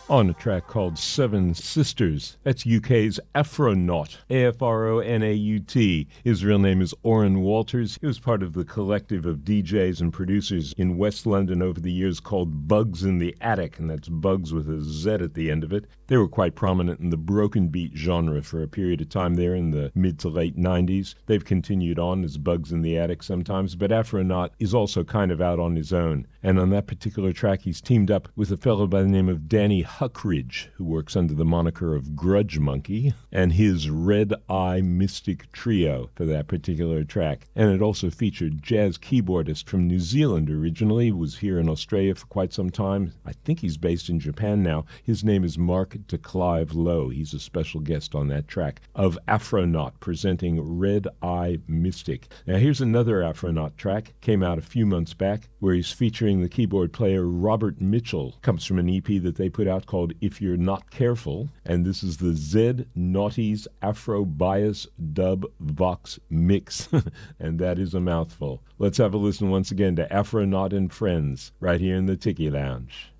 on a track called Seven Sisters. That's UK's Afronaut, A-F-R-O-N-A-U-T. His real name is Oren Walters. He was part of the collective of DJs and producers in West London over the years called Bugs in the Attic, and that's Bugs with a Z at the end of it. They were quite prominent in the broken beat genre for a period of time there in the mid to late 90s. They've continued on as Bugs in the Attic sometimes, but Afronaut is also kind of out on his own. And on that particular track, he's teamed up with a fellow by the name of Danny Huckridge, who works under the moniker of Grudge Monkey, and his Red Eye Mystic Trio for that particular track. And it also featured jazz keyboardist from New Zealand originally, was here in Australia for quite some time. I think he's based in Japan now. His name is Mark de Clive Lowe. He's a special guest on that track of Afronaut presenting Red Eye Mystic. Now here's another Afronaut track, came out a few months back, where he's featuring the keyboard player Robert Mitchell. Comes from an EP that they put out called If You're Not Careful, and this is the Z Naughties Afro Bias Dub Vox Mix, and that is a mouthful. Let's have a listen once again to Afronaut and Friends right here in the Tiki Lounge.